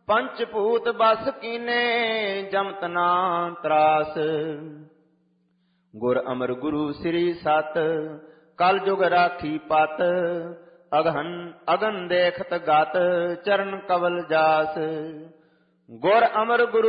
ਪੰਚ ਭੂਤ ਬਸ ਕੀਨੇ ਜਮਤ ਨਾ ਤਰਾਸ। ਗੁਰ ਅਮਰ ਗੁਰੂ ਸ੍ਰੀ ਸਤ ਕਲ ਜੁਗ ਰਾਖੀ ਪਤ। ਅਗਨ ਦੇਖਤ ਗਤ ਚਰਨ ਕਵਲ ਜਾਸ। ਗੁਰ ਅਮਰ ਗੁਰੂ